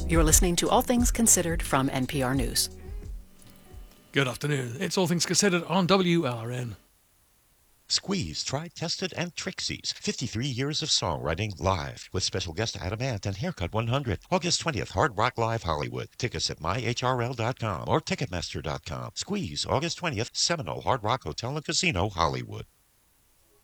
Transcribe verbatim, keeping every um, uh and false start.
You're listening to All Things Considered from N P R News. Good afternoon. It's All Things Considered on W L R N. Squeeze, Tried, Tested, and Trixie's fifty-three years of songwriting live with special guest Adam Ant and Haircut one hundred. August twentieth, Hard Rock Live Hollywood. Tickets at my H R L dot com or Ticketmaster dot com. Squeeze, August twentieth, Seminole Hard Rock Hotel and Casino, Hollywood.